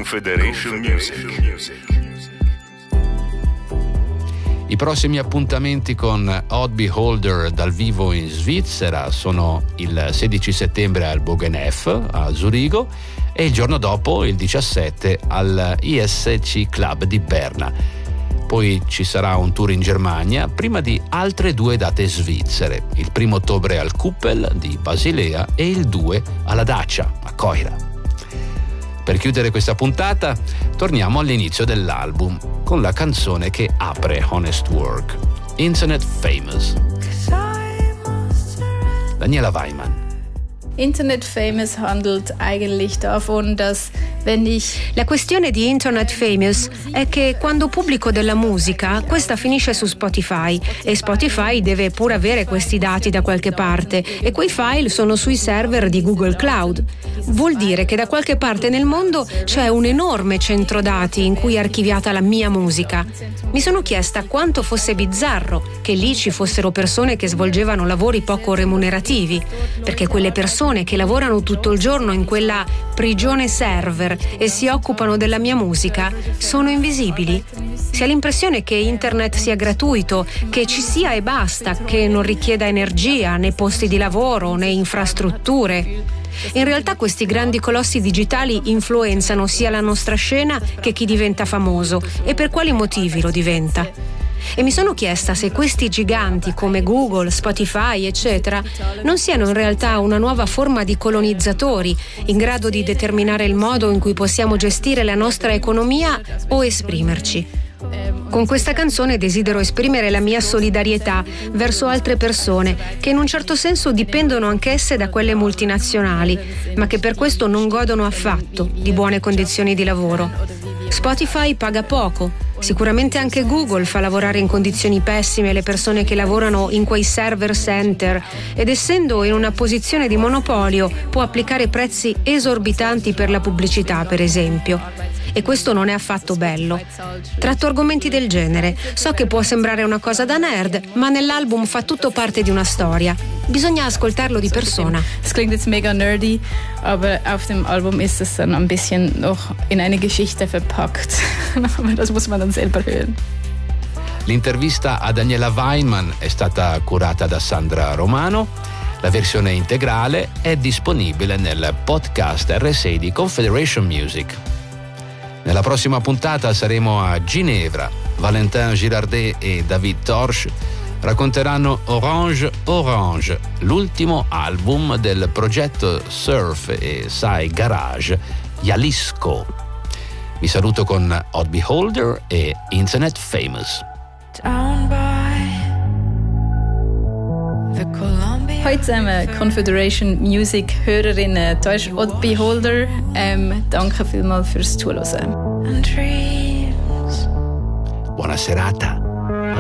Confederation Music. I prossimi appuntamenti con Odd Beholder dal vivo in Svizzera sono il 16 settembre al Bogenef a Zurigo e il giorno dopo, il 17, al ISC Club di Berna. Poi ci sarà un tour in Germania prima di altre 2 date svizzere, il 1 ottobre al Kuppel di Basilea e il 2 alla Dacia a Coira. Per chiudere questa puntata, torniamo all'inizio dell'album con la canzone che apre Honest Work, Internet Famous. Daniela Weimann. Internet Famous handelt eigentlich davon, dass La questione di Internet Famous è che quando pubblico della musica, questa finisce su Spotify e Spotify deve pure avere questi dati da qualche parte e quei file sono sui server di Google Cloud. Vuol dire che da qualche parte nel mondo c'è un enorme centro dati in cui è archiviata la mia musica. Mi sono chiesta quanto fosse bizzarro che lì ci fossero persone che svolgevano lavori poco remunerativi, perché quelle persone che lavorano tutto il giorno in quella prigione server e si occupano della mia musica sono invisibili. Si ha l'impressione che internet sia gratuito, che ci sia e basta, che non richieda energia, né posti di lavoro, né infrastrutture. In realtà questi grandi colossi digitali influenzano sia la nostra scena che chi diventa famoso e per quali motivi lo diventa. E mi sono chiesta se questi giganti come Google, Spotify, eccetera, non siano in realtà una nuova forma di colonizzatori in grado di determinare il modo in cui possiamo gestire la nostra economia o esprimerci. Con questa canzone desidero esprimere la mia solidarietà verso altre persone che in un certo senso dipendono anch'esse da quelle multinazionali, ma che per questo non godono affatto di buone condizioni di lavoro. Spotify paga poco, sicuramente anche Google fa lavorare in condizioni pessime le persone che lavorano in quei server center ed essendo in una posizione di monopolio può applicare prezzi esorbitanti per la pubblicità, per esempio. E questo non è affatto bello. Tratto argomenti del genere. So che può sembrare una cosa da nerd, ma nell'album fa tutto parte di una storia. Bisogna ascoltarlo di persona. Es klingt jetzt mega nerdy, aber auf dem Album ist es dann ein bisschen noch in eine Geschichte verpackt. Aber das muss man dann selber hören. L'intervista a Daniela Weimann è stata curata da Sandra Romano. La versione integrale è disponibile nel podcast RSA di Confederation Music. Nella prossima puntata saremo a Ginevra. Valentin Girardet e David Torch racconteranno Orange Orange, l'ultimo album del progetto surf e sci garage Jalisco. Vi saluto con Odd Beholder e Internet Famous. Heute zusammen Confederation Music Hörerinnen, da ist Odd Beholder. Danke vielmals fürs Zuhören. Buona serata.